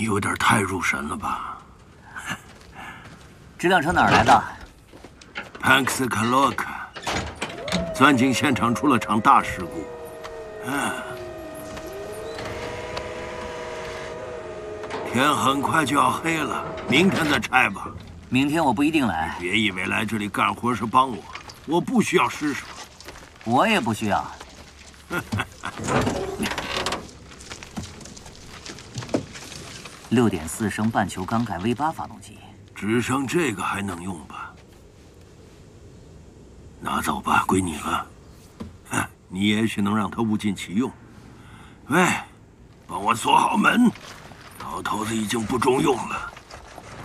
你有点太入神了吧？ 这辆车哪儿来的？ 潘克斯卡洛卡，钻井现场出了场大事故。天很快就要黑了，明天再拆吧。 明天我不一定来。 别以为来这里干活是帮我，我不需要施舍。 我也不需要。6.4升半球缸盖 V8 发动机， 只剩这个还能用吧？拿走吧，归你了。你也许能让它物尽其用。喂，帮我锁好门，老头子已经不中用了。